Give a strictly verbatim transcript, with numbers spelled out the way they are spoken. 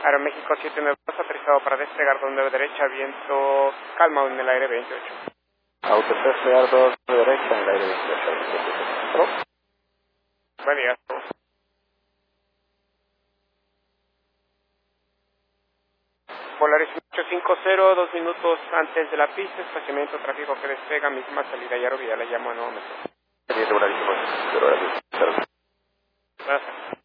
Aeroméxico siete nueve dos, aterrizado para despegar dos nueve derecha, viento calma en el aire veintiocho. Auto despegar dos derecha en el aire veintiocho. Buen día. Volaris ocho cinco cero, dos minutos antes de la pista, estacionamiento tráfico que despega, misma salida Yarovía, la llamo a nuevo metro. Buenas tardes. Buenas tardes.